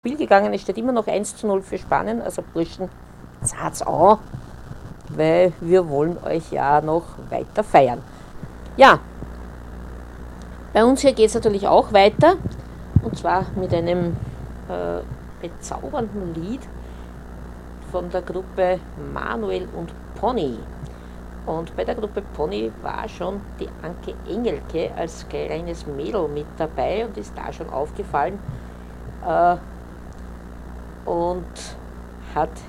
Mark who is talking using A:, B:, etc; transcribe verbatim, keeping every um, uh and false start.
A: Spiel gegangen. Es steht immer noch eins zu null für Spanien. Also Burschen, zahlt's an, weil wir wollen euch ja noch weiter feiern. Ja, bei uns hier geht es natürlich auch weiter. Und zwar mit einem äh, bezaubernden Lied von der Gruppe Manuel und Pony. Und bei der Gruppe Pony war schon die Anke Engelke als kleines Mädel mit dabei und ist da schon aufgefallen äh, und hat